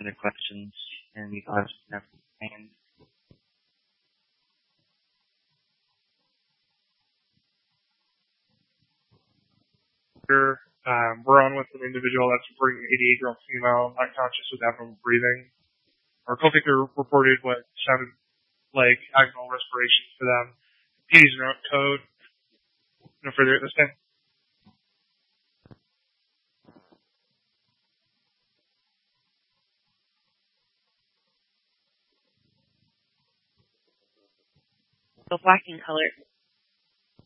other questions, and we can have and we're on with an individual that's reporting an 88-year-old female, unconscious with abnormal breathing. Our call taker reported what sounded like abnormal respiration for them. PD's note code. No further at this time. So black in color.